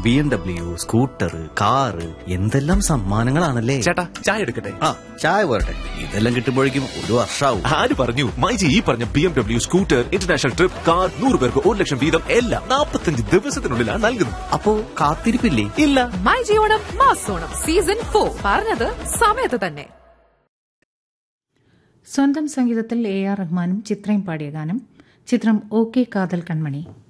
BMW, scooter, car, എന്തെല്ലാം സമ്മാനങ്ങളാണല്ലേ. ചേട്ടാ, ചായ എടുക്കട്ടെ? ആ, ചായ പോരട്ടെ. ഇതെല്ലാം കിട്ടുമ്പോഴേക്കും ഒരു വർഷാവും. ആര് പറഞ്ഞു? മൈജി ഈ പറഞ്ഞ BMW, scooter, international trip, car, 100 പേർക്ക് 1 ലക്ഷം വീതം എല്ലാം 45 ദിവസത്തിനുള്ളിലാണ് നൽകുന്നത്. അപ്പോ കാത്തിരിപ്പില്ലേ? ഇല്ല. മൈജി ഓണം മാസോണം സീസൺ 4 പറഞ്ഞത് സമയത്ത് തന്നെ. സ്വന്തം സംഗീതത്തിൽ AR റഹ്മാനും ചിത്രയും പാടിയ ഗാനം. ചിത്രം ഓക്കെ കാതൽ കൺമണി.